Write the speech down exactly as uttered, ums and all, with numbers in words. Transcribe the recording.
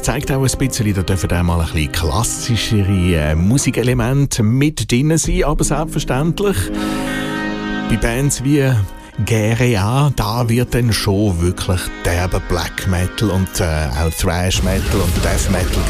zeigt auch ein bisschen, da dürfen auch mal ein bisschen klassischere äh, Musikelemente mit drin sein, aber selbstverständlich bei Bands wie G R E A, da wird dann schon wirklich derbe Black Metal und äh, auch Thrash Metal und Death Metal